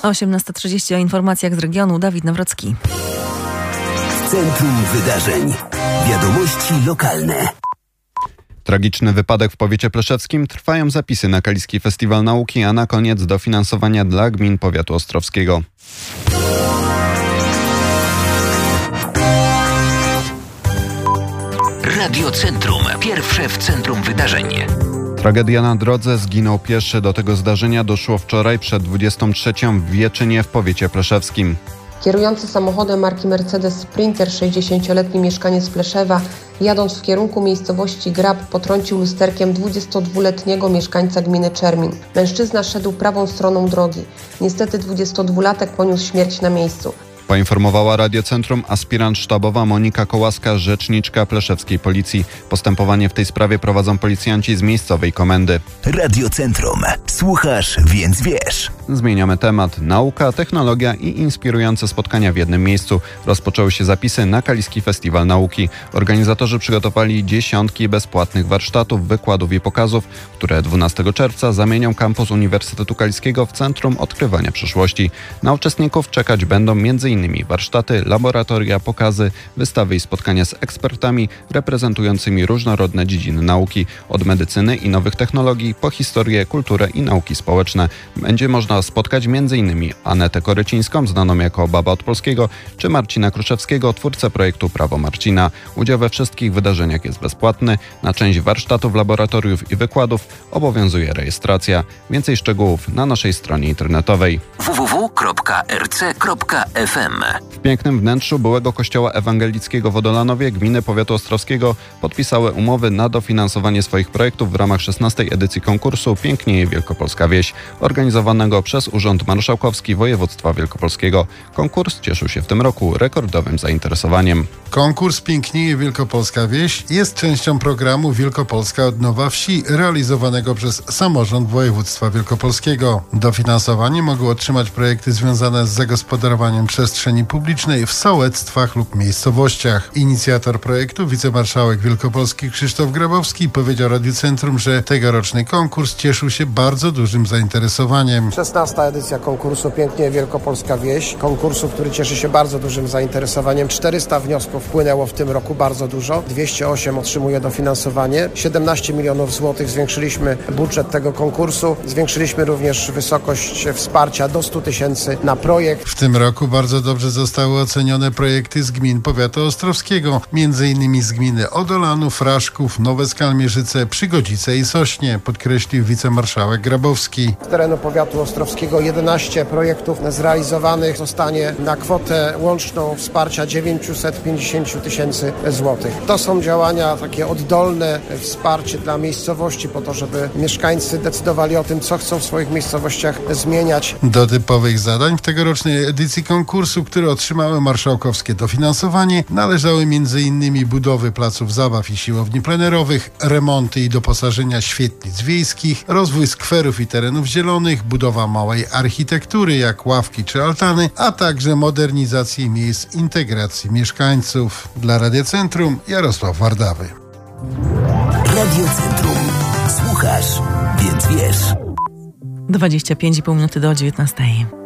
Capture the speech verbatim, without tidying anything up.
osiemnasta trzydzieści o informacjach z regionu. Dawid Nawrocki. Centrum Wydarzeń. Wiadomości lokalne. Tragiczny wypadek w powiecie pleszewskim. Trwają zapisy na Kaliski Festiwal Nauki, a na koniec dofinansowania dla gmin powiatu ostrowskiego. Radio Centrum. Pierwsze w centrum wydarzeń. Tragedia na drodze. Zginął pieszy. Do tego zdarzenia doszło wczoraj przed dwudziestą trzecią w Wieczynie w powiecie pleszewskim. Kierujący samochodem marki Mercedes Sprinter, sześćdziesięcioletni mieszkaniec Pleszewa, jadąc w kierunku miejscowości Grab, potrącił lusterkiem dwudziestodwuletniego mieszkańca gminy Czermin. Mężczyzna szedł prawą stroną drogi. Niestety dwudziestodwulatek poniósł śmierć na miejscu. Poinformowała Radio Centrum aspirant sztabowa Monika Kołaska, rzeczniczka pleszewskiej policji. Postępowanie w tej sprawie prowadzą policjanci z miejscowej komendy. Radio Centrum. Słuchasz, więc wiesz. Zmieniamy temat. Nauka, technologia i inspirujące spotkania w jednym miejscu. Rozpoczęły się zapisy na Kaliski Festiwal Nauki. Organizatorzy przygotowali dziesiątki bezpłatnych warsztatów, wykładów i pokazów, które dwunastego czerwca zamienią kampus Uniwersytetu Kaliskiego w centrum odkrywania przyszłości. Na uczestników czekać będą m.in. warsztaty, laboratoria, pokazy, wystawy i spotkania z ekspertami reprezentującymi różnorodne dziedziny nauki, od medycyny i nowych technologii po historię, kulturę i nauki społeczne. Będzie można spotkać m.in. Anetę Korycińską, znaną jako Baba od Polskiego, czy Marcina Kruszewskiego, twórcę projektu Prawo Marcina. Udział we wszystkich wydarzeniach jest bezpłatny. Na część warsztatów, laboratoriów i wykładów obowiązuje rejestracja. Więcej szczegółów na naszej stronie internetowej w w w kropka r c kropka f m. W pięknym wnętrzu byłego kościoła ewangelickiego w Odolanowie gminy powiatu ostrowskiego podpisały umowy na dofinansowanie swoich projektów w ramach szesnastej edycji konkursu Pięknieje Wielkopolska Wieś, organizowanego przez Urząd Marszałkowski Województwa Wielkopolskiego. Konkurs cieszył się w tym roku rekordowym zainteresowaniem. Konkurs Pięknieje Wielkopolska Wieś jest częścią programu Wielkopolska od nowa wsi, realizowanego przez samorząd województwa wielkopolskiego. Dofinansowanie mogą otrzymać projekty związane z zagospodarowaniem przestrzeni publicznej w sołectwach lub miejscowościach. Inicjator projektu, wicemarszałek Wielkopolski Krzysztof Grabowski, powiedział Radiu Centrum, że tegoroczny konkurs cieszył się bardzo dużym zainteresowaniem. szesnasta edycja konkursu Pięknieje Wielkopolska Wieś. Konkursu, który cieszy się bardzo dużym zainteresowaniem. czterysta wniosków wpłynęło w tym roku, bardzo dużo. dwieście osiem otrzymuje dofinansowanie. siedemnaście milionów złotych zwiększyliśmy budżet tego konkursu. Zwiększyliśmy również wysokość wsparcia do stu tysięcy na projekt. W tym roku bardzo dobrze zostały ocenione projekty z gmin powiatu ostrowskiego, między innymi z gminy Odolanów, Fraszków, Nowe Skalmierzyce, Przygodzice i Sośnie, podkreślił wicemarszałek Grabowski. Z terenu powiatu ostrowskiego jedenaście projektów zrealizowanych zostanie na kwotę łączną wsparcia dziewięćset pięćdziesiąt tysięcy złotych. To są działania takie oddolne, wsparcie dla miejscowości po to, żeby mieszkańcy decydowali o tym, co chcą w swoich miejscowościach zmieniać. Do typowych zadań w tegorocznej edycji konkursu, które otrzymały marszałkowskie dofinansowanie, należały m.in. budowy placów zabaw i siłowni plenerowych, remonty i doposażenia świetlic wiejskich, rozwój skwerów i terenów zielonych, budowa małej architektury jak ławki czy altany, a także modernizacji miejsc integracji mieszkańców. Dla Radia Centrum Jarosław Wardawy. Radio Centrum. Słuchasz, więc wiesz. dwadzieścia pięć i pół minuty do dziewiętnastej.